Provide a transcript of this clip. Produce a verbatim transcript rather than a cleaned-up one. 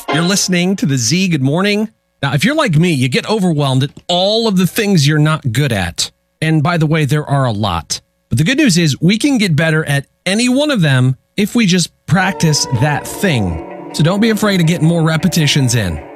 You're listening to the Z. Good morning. Now, if you're like me, you get overwhelmed at all of the things you're not good at. And by the way, there are a lot. But the good news is we can get better at any one of them if we just practice that thing. So don't be afraid of getting more repetitions in.